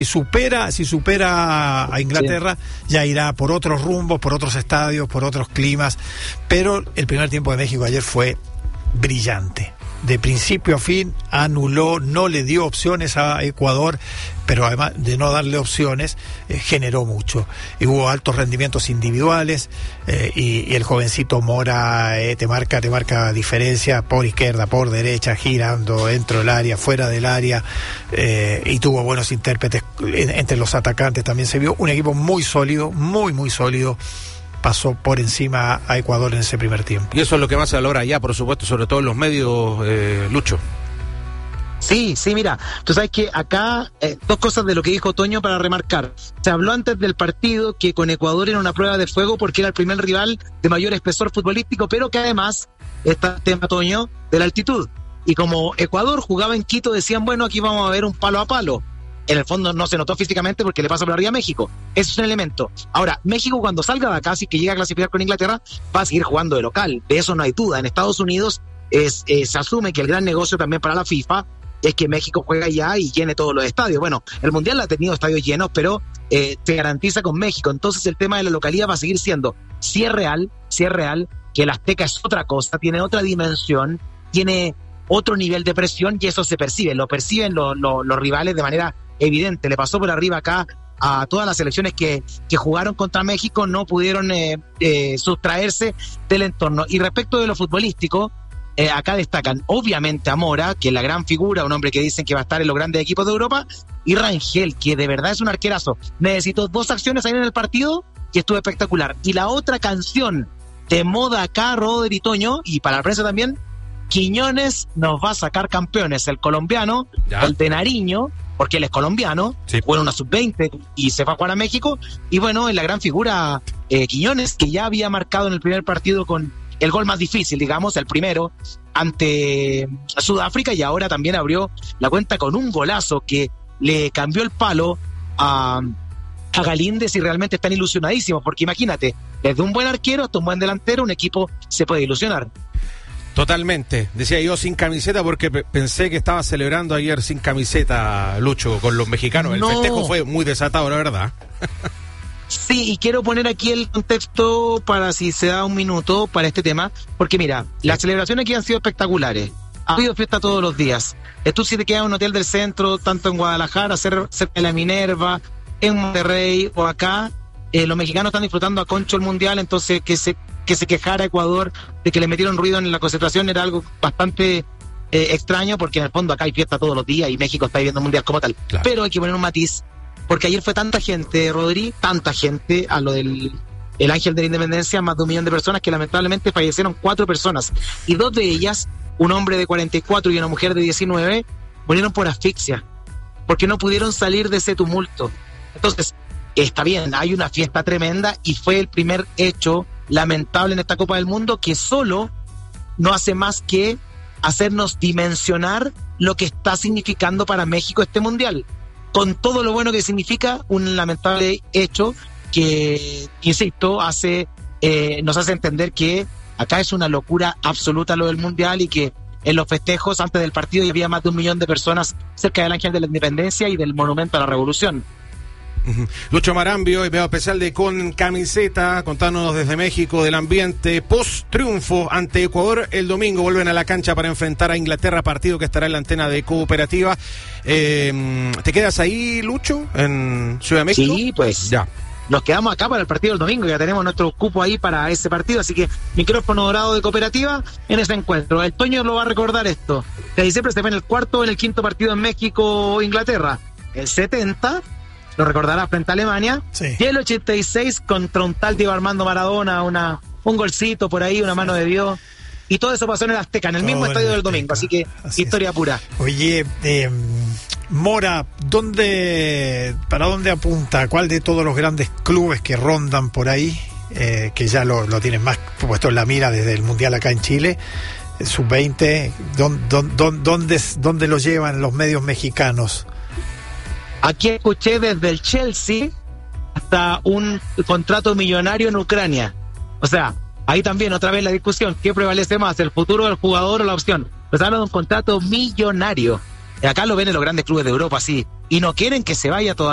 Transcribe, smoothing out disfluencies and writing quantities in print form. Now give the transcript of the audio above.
Si supera a Inglaterra, ya irá por otros rumbos, por otros estadios, por otros climas. Pero el primer tiempo de México ayer fue brillante. De principio a fin anuló, no le dio opciones a Ecuador, pero además de no darle opciones, generó mucho. Y hubo altos rendimientos individuales, y el jovencito Mora te marca diferencia por izquierda, por derecha, girando dentro del área, fuera del área, y tuvo buenos intérpretes entre los atacantes. También se vio un equipo muy sólido, muy sólido. Pasó por encima a Ecuador en ese primer tiempo. Y eso es lo que más se valora allá, por supuesto, sobre todo en los medios, Lucho. Sí, mira, tú sabes que acá dos cosas de lo que dijo Toño para remarcar. Se habló antes del partido que con Ecuador era una prueba de fuego porque era el primer rival de mayor espesor futbolístico, pero que además está el tema, Toño, de la altitud. Y como Ecuador jugaba en Quito, decían, bueno, aquí vamos a ver un palo a palo. En el fondo no se notó físicamente porque le pasa por arriba a México. Eso es un elemento. Ahora, México cuando salga de acá, si que llega a clasificar con Inglaterra, va a seguir jugando de local. De eso no hay duda. En Estados Unidos se asume que el gran negocio también para la FIFA es que México juega allá y llene todos los estadios. Bueno, el Mundial ha tenido estadios llenos, pero se garantiza con México. Entonces el tema de la localidad va a seguir siendo, si es real, que el Azteca es otra cosa, tiene otra dimensión, tiene otro nivel de presión y eso se percibe. Lo perciben los rivales de manera evidente. Le pasó por arriba acá a todas las selecciones que jugaron contra México, no pudieron sustraerse del entorno. Y respecto de lo futbolístico, acá destacan obviamente a Mora, que es la gran figura, un hombre que dicen que va a estar en los grandes equipos de Europa, y Rangel, que de verdad es un arquerazo. Necesitó 2 acciones ahí en el partido y estuvo espectacular. Y la otra canción de moda acá, Roder y Toño, y para la prensa también, Quiñones nos va a sacar campeones. El colombiano, el de Nariño, porque él es colombiano, jugó en una sub-20 y se fue a jugar a México. Y bueno, es la gran figura Quiñones, que ya había marcado en el primer partido con el gol más difícil, digamos, el primero, ante Sudáfrica, y ahora también abrió la cuenta con un golazo que le cambió el palo a Galíndez, y realmente están ilusionadísimos, porque imagínate, desde un buen arquero hasta un buen delantero, un equipo se puede ilusionar. Totalmente, decía yo sin camiseta porque pensé que estaba celebrando ayer sin camiseta, Lucho, con los mexicanos. El festejo fue muy desatado, la verdad. Sí, y quiero poner aquí el contexto para si se da un minuto para este tema, porque mira, las celebraciones aquí han sido espectaculares. Ha habido fiesta todos los días. Tú si te quedas en un hotel del centro, tanto en Guadalajara, cerca de la Minerva, en Monterrey o acá, los mexicanos están disfrutando a concho el Mundial, entonces que se quejara Ecuador de que le metieron ruido en la concentración era algo bastante extraño, porque en el fondo acá hay fiesta todos los días y México está viviendo un Mundial como tal. Claro. Pero hay que poner un matiz, porque ayer fue tanta gente, Rodri, tanta gente a lo del el Ángel de la Independencia, más de 1 millón de personas, que lamentablemente fallecieron 4 personas, y 2 de ellas, un hombre de 44 y una mujer de 19, murieron por asfixia, porque no pudieron salir de ese tumulto. Entonces, está bien, hay una fiesta tremenda y fue el primer hecho lamentable en esta Copa del Mundo que solo no hace más que hacernos dimensionar lo que está significando para México este Mundial, con todo lo bueno que significa un lamentable hecho que, insisto, nos hace entender que acá es una locura absoluta lo del Mundial, y que en los festejos antes del partido había más de 1 millón de personas cerca del Ángel de la Independencia y del Monumento a la Revolución. Lucho Marambio, enviado especial de Con Camiseta, contándonos desde México del ambiente post triunfo ante Ecuador. El domingo vuelven a la cancha para enfrentar a Inglaterra, partido que estará en la antena de Cooperativa. ¿Te quedas ahí, Lucho, en Ciudad de México? Sí, pues ya. Nos quedamos acá para el partido del domingo, ya tenemos nuestro cupo ahí para ese partido, así que micrófono dorado de Cooperativa en ese encuentro. El Toño lo va a recordar esto, que siempre se fue en el 4º o en el 5º partido en México o Inglaterra. El 70... lo recordará frente a Alemania, sí. Y el 86 contra un tal Diego Armando Maradona, un golcito por ahí, una mano de Dios, y todo eso pasó en el Azteca, en el mismo estadio del domingo, así que así historia es. Pura. Oye, Mora, ¿para dónde apunta? ¿Cuál de todos los grandes clubes que rondan por ahí, que ya lo tienen más puesto en la mira desde el Mundial acá en Chile, sub-20, ¿dónde lo llevan los medios mexicanos? Aquí escuché desde el Chelsea hasta un contrato millonario en Ucrania. O sea, ahí también otra vez la discusión, ¿qué prevalece más, el futuro del jugador o la opción? Pues hablan de un contrato millonario. Acá lo ven en los grandes clubes de Europa, sí, y no quieren que se vaya todavía.